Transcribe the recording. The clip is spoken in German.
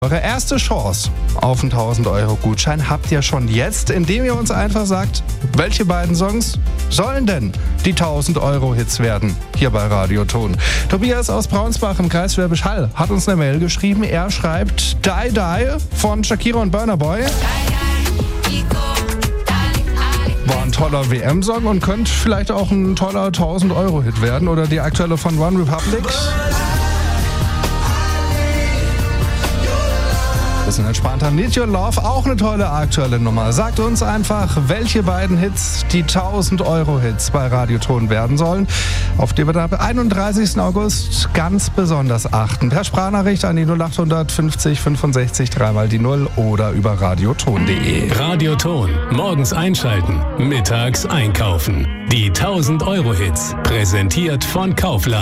Eure erste Chance auf einen 1.000-Euro-Gutschein habt ihr schon jetzt, indem ihr uns einfach sagt, welche beiden Songs sollen denn die 1.000-Euro-Hits werden hier bei Radioton. Tobias aus Braunsbach im Kreis Schwäbisch Hall hat uns eine Mail geschrieben. Er schreibt Die Die von Shakira und Burna Boy. War ein toller WM-Song und könnte vielleicht auch ein toller 1.000-Euro-Hit werden. Oder die aktuelle von One Republic. Bisschen entspannter. Need Your Love, auch eine tolle aktuelle Nummer. Sagt uns einfach, welche beiden Hits die 1.000-Euro-Hits bei Radioton werden sollen, auf die wir dann am 31. August ganz besonders achten. Per Sprachnachricht an die 0800 50 65 3 die 0 oder über radioton.de. Radioton. Morgens einschalten, mittags einkaufen. Die 1.000-Euro-Hits. Präsentiert von Kaufland.